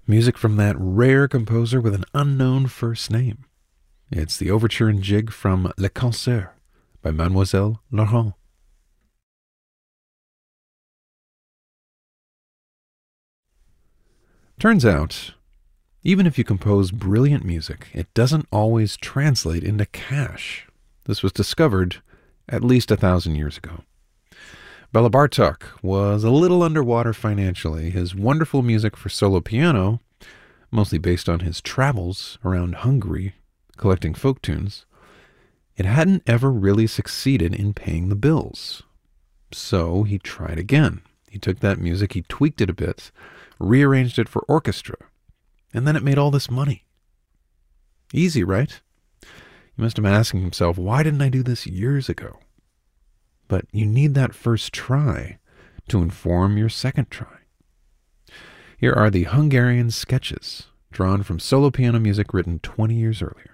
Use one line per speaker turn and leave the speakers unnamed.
Music from that rare composer with an unknown first name. It's the overture and jig from Le Concert by Mademoiselle Laurent. Turns out, even if you compose brilliant music, it doesn't always translate into cash. This was discovered at least 1,000 years ago. Bela Bartok was a little underwater financially. His wonderful music for solo piano, mostly based on his travels around Hungary collecting folk tunes, it hadn't ever really succeeded in paying the bills. So he tried again. He took that music, he tweaked it a bit, rearranged it for orchestra, and then it made all this money. Easy, right? He must have been asking himself, why didn't I do this years ago? But you need that first try to inform your second try. Here are the Hungarian sketches, drawn from solo piano music written 20 years earlier.